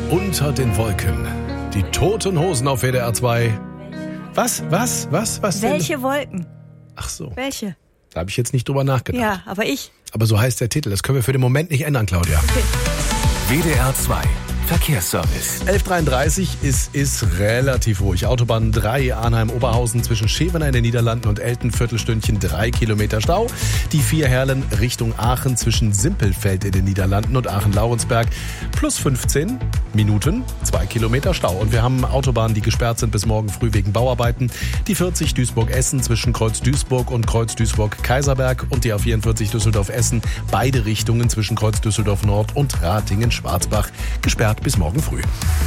Unter den Wolken. Die Toten Hosen auf WDR 2. Was denn? Welche Wolken? Ach so. Welche? Da habe ich jetzt nicht drüber nachgedacht. Ja, aber ich. Aber so heißt der Titel. Das können wir für den Moment nicht ändern, Claudia. Okay. WDR 2 Verkehrsservice. 11:33, es ist relativ ruhig. Autobahn 3, Arnheim-Oberhausen zwischen Schevener in den Niederlanden und Elten, Viertelstündchen 3 Kilometer Stau. Die 4 Herlen Richtung Aachen zwischen Simpelfeld in den Niederlanden und Aachen-Laurensberg plus 15 Minuten, 2 Kilometer Stau. Und wir haben Autobahnen, die gesperrt sind bis morgen früh wegen Bauarbeiten. Die 40 Duisburg-Essen zwischen Kreuz-Duisburg und Kreuz-Duisburg-Kaiserberg und die A44 Düsseldorf-Essen, beide Richtungen zwischen Kreuz-Düsseldorf-Nord und Ratingen-Schwarzbach, gesperrt bis morgen früh.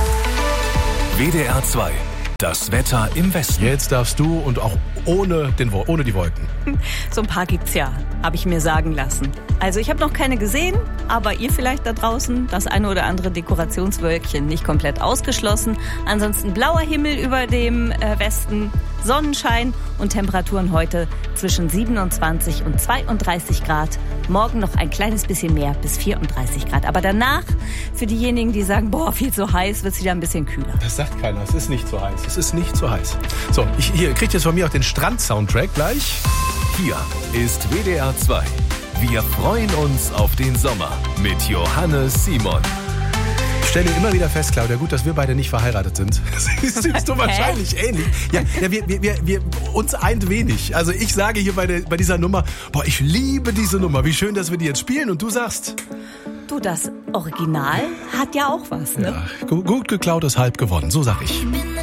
WDR 2. Das Wetter im Westen. Jetzt darfst du und auch ohne die Wolken. So ein paar gibt's ja, habe ich mir sagen lassen. Also ich habe noch keine gesehen, aber ihr vielleicht da draußen, das eine oder andere Dekorationswölkchen nicht komplett ausgeschlossen. Ansonsten blauer Himmel über dem Westen, Sonnenschein und Temperaturen heute zwischen 27 und 32 Grad. Morgen noch ein kleines bisschen mehr, bis 34 Grad. Aber danach, für diejenigen, die sagen, boah, viel zu heiß, wird es wieder ein bisschen kühler. Das sagt keiner, es ist nicht so heiß. Es ist nicht so heiß. So, hier kriegt jetzt von mir auch den Strand-Soundtrack gleich. Hier ist WDR 2. Wir freuen uns auf den Sommer mit Johannes Simon. Ich stelle immer wieder fest, Claudia, gut, dass wir beide nicht verheiratet sind. Siehst du wahrscheinlich ähnlich. Ja, wir uns eint wenig. Also ich sage hier bei dieser Nummer, boah, ich liebe diese Nummer. Wie schön, dass wir die jetzt spielen. Und du sagst... Du, das Original hat ja auch was, ne? Ja, gut geklaut ist halb gewonnen, so sag ich.